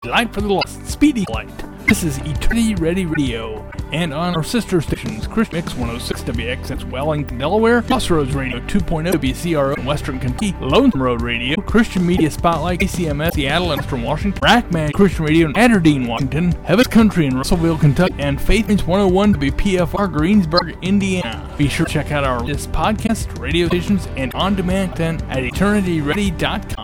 Light for the Lost, Speedy Light. This is Eternity Ready Radio. And on our sister stations, Christian Mix 106 WXS Wellington, Delaware, Crossroads Radio 2.0 WCRO in Western Kentucky, Lonesome Road Radio, Christian Media Spotlight, ACMS Seattle and Western Washington, Rackman Christian Radio in Aberdeen, Washington, Heaven's Country in Russellville, Kentucky, and Faith Range 101 WPFR Greensburg, Indiana. Be sure to check out our latest podcast, radio stations, and on-demand content at eternityready.com.